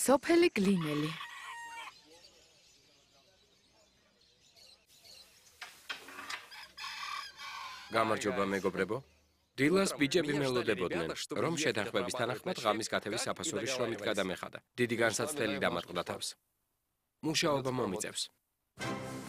სოფელი გლინელი. გამარჯობა მეგობრებო. დილას ბიჭები მელოდებოდნენ, რომ შეთანხმების თანახმად ღამის გათევის საფასური შრომით გადამეხადა. დიდი განსაცდელი დამატყდა თავს. მუშაობა მომიწევს.